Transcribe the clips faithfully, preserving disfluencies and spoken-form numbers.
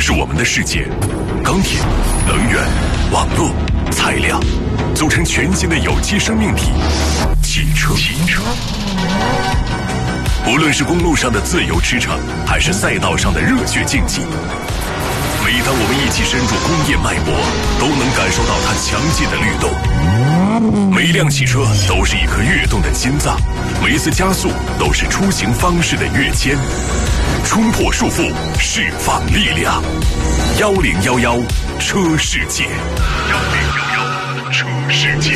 是我们的世界，钢铁、能源、网络、材料，组成全新的有机生命体——汽车。汽车。无论是公路上的自由驰骋，还是赛道上的热血竞技，每当我们一起深入工业脉搏，都能感受到它强劲的律动。每辆汽车都是一颗跃动的心脏，每一次加速都是出行方式的跃迁。冲破束缚，释放力量。幺零幺幺车世界，幺零幺幺车世界。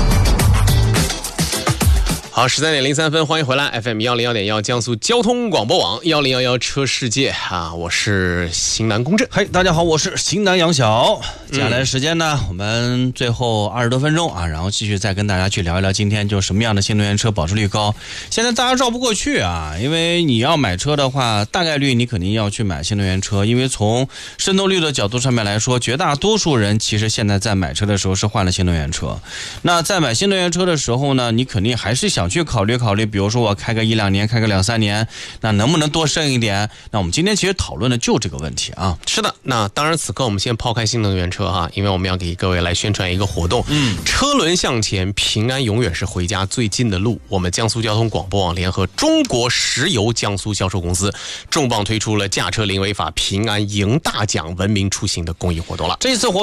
好，十三点零三分，欢迎回来 F M 幺零幺点幺江苏交通广播网幺零幺幺车世界啊，我是型南公正。 嘿，大家好，我是型南杨晓。接下来时间呢，嗯、我们最后二十多分钟啊，然后继续再跟大家去聊一聊今天就什么样的新能源车保值率高。现在大家绕不过去啊，因为你要买车的话，大概率你肯定要去买新能源车，因为从渗透率的角度上面来说，绝大多数人其实现在在买车的时候是换了新能源车。那在买新能源车的时候呢，你肯定还是想去考虑考虑，比如说我开个一两年，开个两三年，那能不能多剩一点？那我们今天其实讨论的就这个问题啊。 是的，那当然此刻我们先抛开新能源车哈，因为我们要给各位来宣传一个活动。嗯，车轮向前，平安永远是回家最近的路。我们江苏交通广播网联合中国石油江苏销售公司，重磅推出了驾车零违法平安赢大奖文明出行的公益活动了。 这次活